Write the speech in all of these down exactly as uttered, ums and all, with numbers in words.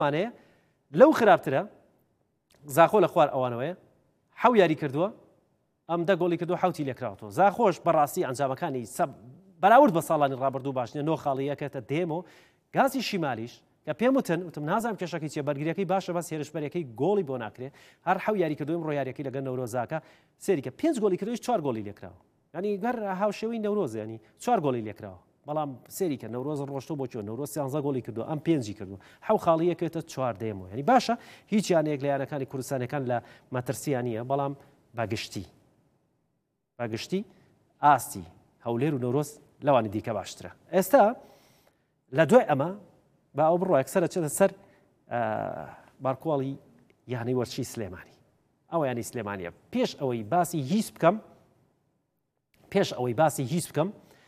مانەیە لەو خراپترە زاخۆ لە خوار ئەوانەوەیە حەو یاری کردووە ئەم دە گۆڵی کردو حوتی لێکراوەوە زاخۆش بەڕاستی ئەنجامەکانی بەراورد بە ساڵانی ڕابردوو باشنە نۆ خاڵیەکەتە دێمەوە گازی شیمالیش کە پێم وتن وتم نازانم کێشەکەی چیە بەرگریەکەی باشە بەس هێرشبەرەکەی گۆڵی بۆ ناکرێ هەر حەو یاری کردویم ڕۆ یاریەکەی لەگەن نەورۆزاکە سێریکە پێنج گۆڵی کردوش چوار گۆڵی لێکراوە ینی گەر هاوشێوەی نەورۆز ینی چوار گۆڵی لێکراوە بەڵام سێریکە نەورۆز ڕۆشتۆ بۆ چۆ نەورۆز سیانزە گۆڵی کردو ئەم پێنجی کردو حەو خاڵیەکێتە چوار دێمەوە ینی باشە هیچ یانەیەک لە یانەکانی کوردستانەکان لە مەترسیان نییە بەڵام باگشتی باگشتی ئاستی هەولێر و نەورۆز لەوانی دیکە باشترە ئێستا لە دوای ئەمە با ئەو بڕۆ یەکسەرە چێتە سەر بارکۆڵی یانی وەرچی سلێمانی ئەوە ینی سلێمانیە پێش ئەوەی باسی هیچ بکەم پێش ئەوەی باسی هیچ بکەم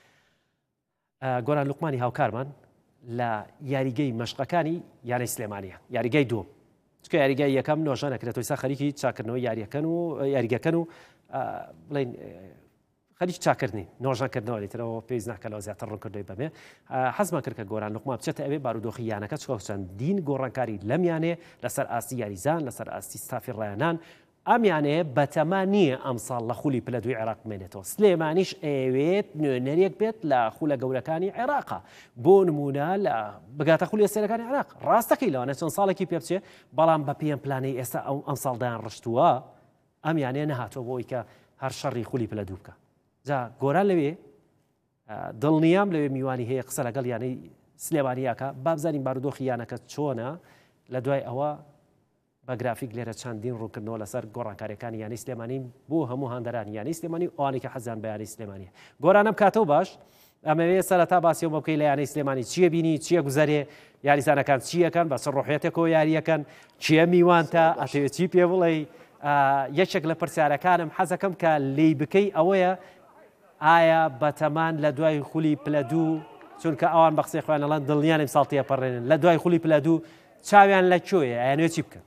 گۆران لوقمانی هاوکارمان لە یاریگەی مەشقەکانی یانەی سلێمانیە یاریگای دووەم چکە یاریگای یەکەم نۆژە نەکرێتەوەی سا خەریکی چاکردنەوەی یاریەکەن و یاریگەکەن و بڵین خەریک چاکردنی نۆژەکردنەوە لێترەوە پێویست ناکەلەوە زیاتر ڕوونکردوی بەمێ حەزمان کرد کە گۆران لوقمان بچێتە ئەوێ بارودۆخی یانەکە چکە چەندین گۆڕانکاری لەمیانێ لەسەر ئاستی یاریزان لەسەر ئاستی ستافی ڕایانان ئەمیانەیە بەتەما نییە ئەمساڵ لە خولی پلە دوی عێراق بمێنێتەوە سلێمانیش ئەوێت نوێنەرێک بێت لە خولە گەورەکانی عێراقا بۆ نمونە لە بگاتە خولی سێرەکانی عێراق ڕاستەکەی لەوانە چەند ساڵێکی پێ بچێ بەڵام بە پێم پلانەی ئێستا ئەو ئەمساڵدایان ڕشتووە ئەمیانەیە نەهاتەوە بۆی کە هەر شەڕی خولی پلە دوو بکە جا گۆران لەوێ دڵنیام لەوێ میوانی هەیە قسە لەگەڵ یانەی سلێمانیاکە بابزانین بارودۆخی یانەکە چۆنە لە دوای ئەوە بە گرافیک لێرە چەندین ڕوونکردنەوە لەسەر گۆڕانکاریەکانی یانی سلێمانی بۆ هەموو هەندەرانی یانی سلێمانی ئەوانەی کە حەزیان بە یانی سلێمانیە گۆرانم کاتەوە باش ئەمەوێ سەرەتا باسیەوە بکەی لە یانی سلێمانی چییە بینی چییە گوزارێ یاریزانەکان چیەکەن بەسەر ڕۆحێتێکەوە یاریەکەن چییە میوانتە ئەتەوێت چی پێ بڵێ یەکێک لە پرسیارەکانم حەزەکەم کە لی بکەی ئەوەیە ئایا بەتەمان لە دوای خولی پلە دوو چونکە ئەوان بە قسەی خۆیان دەڵێن دڵنیانم ساڵ تێپەڕێنن لە دوای خولی پلە دوو چاویان لەکوێیە ئەیانوێ چی بکەن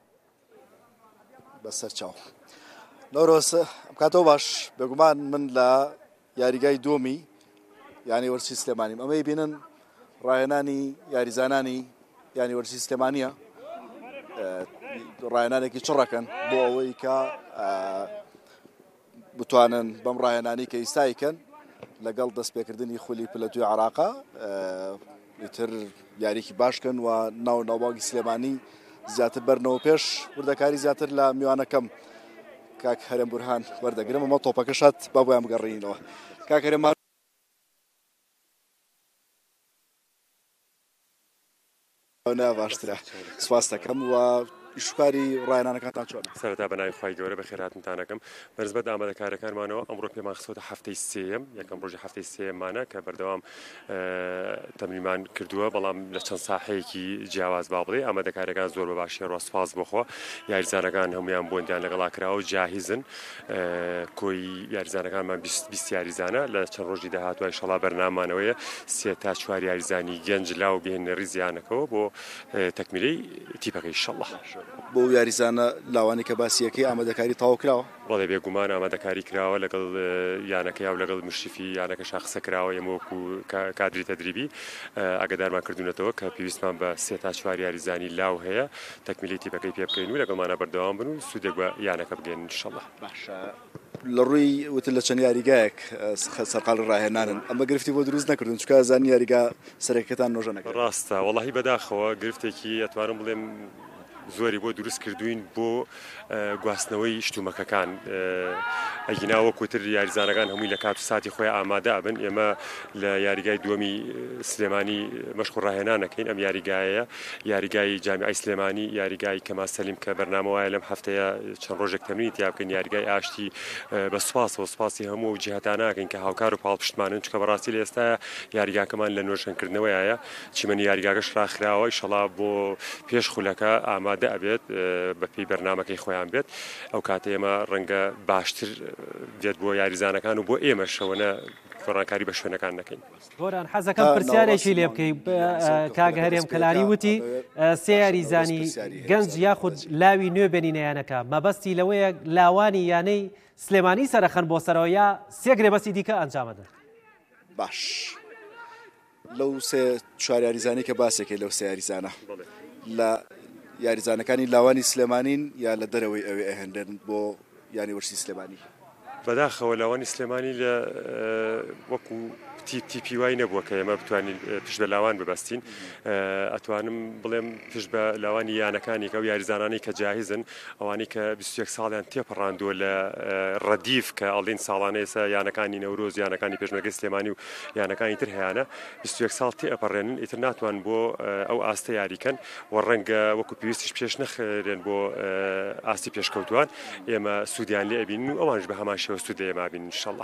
بەسەر چاو نۆرۆز ئەم کاتەوە باش بێگومان من لە یاریگای دووەمی یانی وەرچی سلێمانیم ئەمەی بینن ڕایەنانی یاریزانانی یانی وەرچی سلێمانیە ڕایەنانێکی چڕەکەن بۆ ئەوەی کە بتوانن بەم ڕایەنانی کە ئیسایکەن لەگەڵ دەستپێکردنی خولی پلە دوی عێراقا ئیتر یاریکی باشکەن و ناو ناوباوی سلێمانی زیاتر بەرنەوە پێش وردەکاری زیاتر لە میوانەکەم کاک هەرێم بورهان وەردەگرم ئەمە تۆپەکەشات با بۆیان بگەڕێنینەوە کاک هەرێم باشترە سواس دەکەم و شکاری ڕایەنانەکانتان چۆنە سەرەتا بەناوی خوای گەورە بەخێرهاتنتانەکەم بەنسبەت ئامادەکاریەکانمانەوە ئەمڕۆ پێمان خستووەتە هەفتەی سێیەم یەکەم ڕۆژی هەفتەی سێیەممانە کە بەردەوام تەمرینمان کردووە بەڵام لە چەند ساحەیەکی جیاواز با بڵێ ئامادەکاریەکان زۆر بەباشی ڕاستپاس بخۆ یاریزانەکان هەمویان بۆندیان لەگەڵا کراوە و جاهیزن کۆی یاریزانەکانمان بیست یاریزانە لە چەند ڕۆژی داهاتوە ئینشەڵا بەرناممانەوەیە سێ تا چوار یاریزانی گەنج لاو بهێنە ڕیزیانەکەەوە بۆ تەکمیلەی تیپەکەی ئینشەڵڵا بۆ یاریزانە لاوانی کە باسیەکەی ئامادەکاری تاو کراوە بەڵێ بێگومان ئامادەکاری کراوە لەگەڵ یانەکە یا لەگەڵ مشرفی یانەکە شاخسە کراوە ئێمە وەکو کادری تەدریبی ئاگادارمان کردوونەتەوە کە پێویستمان بە سێ تا چوار یاریزانی لاو هەیە تەکمیلی تیپەکەی پێ بکەین و لەگەڵمانە بەردەوام بن و سوودێک بە یانەکە بگەین ئینشەڵڵا باشە لە ڕووی وتر لە چەند یاریگایەک سەرقاڵ ڕاهێنانن ئەمە گرفتی بۆ دروست نەکردن چکە زانی یاریگا سەرەکەتان نۆژە نەکرد ڕاستە وەڵاهی بەداخەوە گرفتێکی ئەتوانم بڵێم زۆری بۆ دروست کردوین بۆ گواستنەوەی شتومەکەکان ئەگینا وەکوتر یاریزانەکان هەمووی لە کات و ساتی خۆی ئامادە بن ئێمە لە یاریگای دووەمی سلێمانی مەشق و ڕاهێنانەکەین ئەم یاریگایە یاریگای جامیعەی سلێمانی یاریگای کەما سەلیم کە بەرنامەوەیە لەم هەفتەیە چەند ڕۆژێک تەمرینی تیا بکەین یاریگای ئاشتی بە سوپاسەوە سوپاسی هەموو جیهەتاناکەین کە هاوکار و پاڵپشتمانن چکە بەڕاستی لە ئێستا یاریگاکەمان لە نوێژەنکردنەوەیە چیمەنی یاریگاکەش ڕاخراوە ئینشەڵا بۆ پێش خولەکە ئامادە ئەبێت بەپێی بەرنامەکەی خۆیان بێت ئەو کاتە ئێمە ڕەنگە باشتر دێت بۆ یاریزانەکان و بۆ ئێمە شەوەنە گۆڕانکاری بە شوێنەکان نەکەین گۆران حەزەکەم پرسیارێکی لێ بکەی کاگە هەرێم کەلانی وتی سێ یاریزانی گەنج یاخود لاوی نوێ بێنینەیانەکە مەبەستی لەوەیە لاوانی یانەی سلێمانی سەرەخەن بۆ سەرەوە یا سێ گرێبەستی دیکە ئەنجامەدەن باش لەو سێ چوار یاریزانی کە باسێکی لەو سێ یاریزانە لە یاریزانەکانی لاوانی سلێمانین یا لە دەرەوەی ئەوێ ئەهێنرێن بۆ یانی وەرزی سلێمانی؟ بەداخەوە لاوانی سلێمانی لە وەکو تیپی وای نەبووە کە ئێمە بتوانین پشت بە لاوان ببەستین. ئەتوانم بڵێم پشت بە لاوانی یانەکانی کە و یاریزانانی کە جاهیزن ئەوانی کە بیست و یەک ساڵیان تێپەڕاندووە لە ڕەدیف کە ئەڵین ساڵانەی ئێستا یانەکانی نەورۆز یانەکانی پێشمەرگەی سلێمانی و یانەکانی تر هەیەە بیست و یەک ساڵ تێپەڕێنن ئیتر ناتوان بۆ ئەو ئاستە یاریکەن و ڕەنگە وەکو پێویستیش پێش نەخرێن بۆ ئاستی پێشکەوتوان ئێمە سوودیان لێ ئەبین و ئەوانش بە هەمان شێوە سوود ئێمە بین ئینشەڵڵا.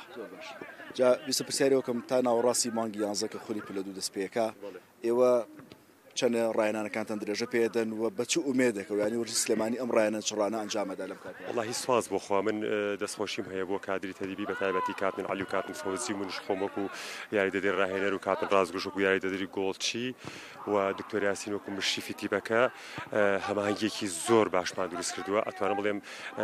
جا ویسە پرسیارەوەکەم تا ناوەڕاستی مانگی یانزە کە خولی پلە دوو دەست پێکا ئێوە چەنە ڕایەنانەکانتان درێژە پێدەن و بە چ ئومێدێکە و ینی وەرزی سلێمانی ئەم ڕایەنە چڕانە ئەنجامەدا لەم کات؟ وەڵاهی سواز بۆ خوا من دەستخۆشیم هەیە بۆ کادری تەدیبی بە تایبەتی کاتن عەلی و کاتن فەوزی و منش خۆم وەکو یاریدەدەری ڕاهێنەر و کاتن ڕازگۆش وەکو یاریدەدەری گۆڵچی و دکتۆر یاسین وەکو مشریفی تیپەکە هەماهنگێکی زۆر باشمان دروست کردووە. ئەتوانم بڵێم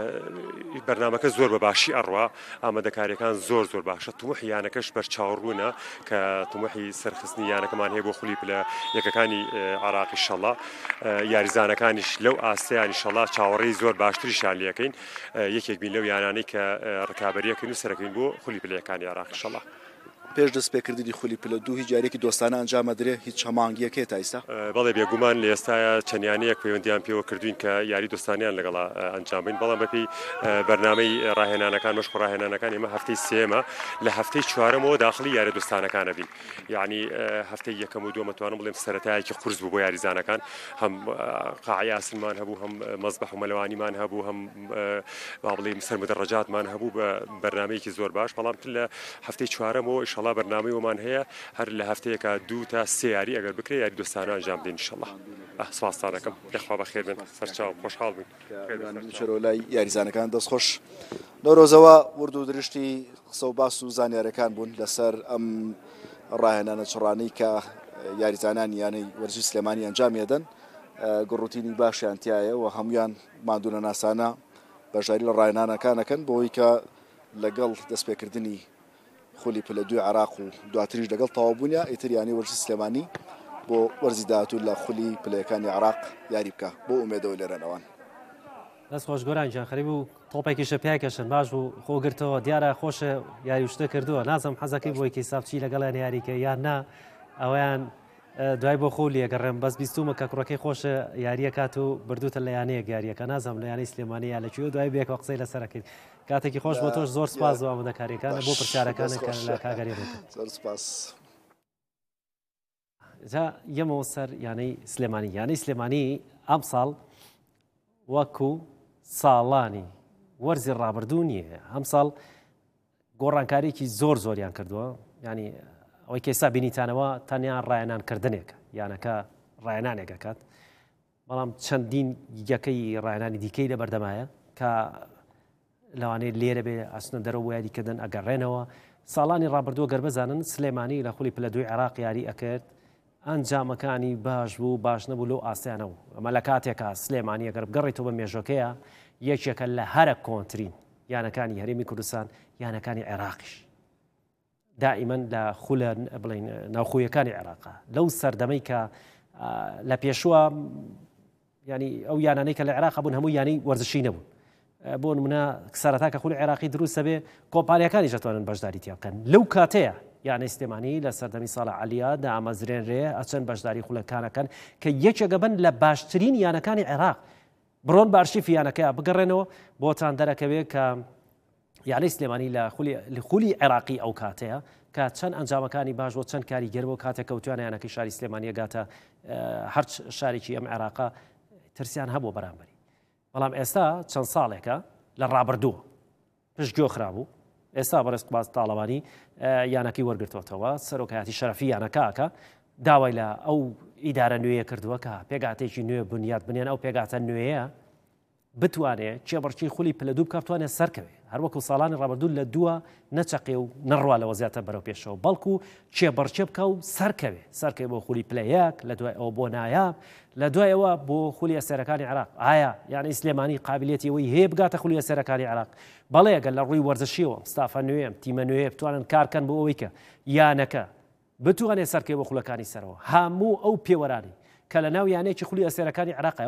بەرنامەکە زۆر بە باشی ئەڕوا ئامادەکاریەکان زۆر زۆر باشە. توموحی یانەکەش بەرچاوڕوونە کە توموحی سەرخستنی یانەکەمان هەیە بۆ خولی پلە یەکەکانی عراقی شەڵا یاریزانەکانیش لەو ئاستەیانی شەڵا چاوەڕێی زۆر باشتریشان لەکەین. یەکێک بین لەو یانانەی کە ڕکابەریەکەین و سەرەکەین بۆ خولی پلەکانی عراقی شەڵا. پێش دەست پێکردنی خولی پلە دوو هیچ جارێکی دۆستانە ئەنجامەدرێ هیچ هەمانگیەکەی تا ئێستا؟ بەڵێ بێگومان لە ئێستاە چەندیانەیەک پەیوەندیان پێوە کردوین کە یاری دۆستانیان لەگەڵا ئەنجام بین. بەڵام بەپێی بەرنامەی ڕاهێنانەکان مەشق ڕاهێنانەکان ئێمە هەفتەی سێمە لە هەفتەی چوارەمەوە داخلی یاری دۆستانەکانە بین. یعنی هەفتەی یەکەم و دووەمە توانم بڵێم سەرەتایەکی قورس بوو بۆ یاریزانەکان، هەم قاعی ئاسنمان هەبوو، هەم مەزبەح و مەلەوانیمان هەبوو، هەم با بڵێم سەرمەدەڕەجاتمان هەبوو بە بەرنامەیەکی زۆر باش. بەڵام لە هەفتەی چوارەمەوە ئینشەڵڵا بەرنامەی ومان هەیە هەر لە هەفتەیەکە دوو تا سێ یاری ئەگەر بکرێ یاری دۆستانە ئەنجام بدەین ئینشەڵڵا. سوپاستانەکەم لەخوا بەخێر بن، سەرچاو خۆشحاڵ بین. چرۆلای یاریزانەکان دەستخۆش. نۆرۆزەوە ورد و درشتی قسە و باس و زانیارەکان بوون لەسەر ئەم ڕاهێنانە چڕانەی کە یاریزانانی یانەی وەرزی سلێمانی ئەنجامێدەن. گڕوتینی باشیان تایە و هەمویان مادونە ناسانە بەشداری لە ڕاهێنانەکانەکەن بۆی کە لەگەڵ دەستپێکردنی خولی پلە دوی عراق و دواتریش لەگەڵ تەواوبوونیە ئیتر یانی وەرزی سلێمانی بۆ وەرزی داهاتوو لە خولی پلەکانی عراق یاری بکە بۆ ئومێدەوە لێرەنەوان. دەست خۆش گۆرانجان خەریب و تۆپێکیشە پیاکەشن باش بوو خۆگرتەوە دیارە خۆشە یاری شتە کردووە. نازم حەزەکەی بۆی کەیسابچی لەگەڵیان یاریکە یان نا ئەویان دوای بۆ خۆلی ئەگەڕێم بەس بیستومە کە کوڕەکەی خۆشە یاریە کات و بردوتە لە یانەیە یاریەکە نازم لە یانی سلێمانی یا لەکوێ دوای بێکەوە قسەی لەسەرەکەیت. کاتێکی خۆش بۆ تۆش زۆر سپاس بۆ ئامادەکاریەکانە بۆ پرسیارەکانە کە لە کاگەری ڕێت. زۆر سپاس. جا یەمەوە سەر یانەی سلێمانی. یانەی سلێمانی ئەم ساڵ وەکو ساڵانی وەرزی ڕابردوو نییە. ئەم ساڵ گۆڕانکاریێکی زۆر زۆریان کردووە. ینی ئەوەی کێسا بینیتانەوە تەنیا ڕایەنانکردنێکە یانەکە ڕایەنانێک ئەکات، بەڵام چەندین یەکەی ڕایەنانی دیکەی لە بەردەمایە کە لەوانەیە لێرە بێ ئەچنە دەرەوە یاریکردن ئەگەڕێنەوە. ساڵانی ڕابردووە گەر بزانن سلێمانی لە خولی پلە دوی عێراق یاری ئەکرد، ئەنجامەکانی باش بوو باش نەبوو لەو ئاسیانەوە. ئەمە لە کاتێکە سلێمانی ئەگەر بگەڕێتەوە بە مێژۆکەیە یەکێکە لە هەرە کۆنترین یانەکانی هەرێمی کوردستان یانەکانی عێراقیش دائیمەن لە خولە بڵین ناوخۆیەکانی عێراقا لەو سەردەمەی کە لە پێشووە ینی ئەو یانانەی کە لە عێراق بوون هەموو یانی وەرزشی نەبوون. بۆ نمونە سەرەتا کە خولی عێراقی دروستە بێ کۆمپانیەکانی دەتوانن بەشداری تیا بکەن. لەو کاتەیە یانەی سلێمانی لە سەردەمی ساڵە عەلیە دامەزرێنرێ ئەچەند بەشداری خولەکانەکەن کە یەکێکە بن لە باشترین یانەکانی عێراق. بڕۆن بە ئارشیفی یانەکەیە بگەڕێنەوە بۆتان دەرەکەوێت کە یانەی سلێمانی لە خولی عێراقی ئەو کاتەیە کە چەند ئەنجامەکانی باش بۆ چەند کاریگەر بۆ کاتێک کەوتوانە یانەکەی شاری سلێمانیە گاتە هەر شارێکی ئەم عێراقا ترسیان هەبوو بەرامبەری. بەڵام ئێستا چەند ساڵێکە لە ڕابردووە پشتگوێ خرابوو. ئێستا بەڕێز قوباز تاڵەوانی یانەکەی وەرگرتوەتەوە سەرۆکایەتی شەرەفی یانەکەکە داوای لە ئەو ئیدارە نوێیە کردووە کە پێگاتێکی نوێ بنیاد بنێن ئەو پێگاتە نوێیە بتوانێت چێبەرچی خولی پلە دوو بکە بتوانێت سەرکەوێت. هەروەکو ساڵانی ڕابردوو لە دووە نەچەقێ و نەڕوا لەوە زیاتر بەرەو پێشەوە بەڵکو چێبەرچێ بکە و سەرکەوێت سەرکەوێت بۆ خولی پلە یەک لە دوای ئەوە بۆ نایاب لە دوایەوە بۆ خولی ئەسێرەکانی عێراق. ئایا یانی سلێمانی قابلیەتی ئەوەی هەیە بگاتە خولی ئەسێرەکانی عێراق؟ بەڵێ ئەگەر لە ڕووی وەرزشیەوە ستافە نوێم تیمە نوێ بتوانن کارکەن بۆ ئەوەی کە یانەکە بتوانێت سەرکەوێت بۆ خولەکانی سەرەوە. هەموو ئەو پێوەرانی کە لە ناو یانەیەکی خولی ئەسێرەکانی عراقی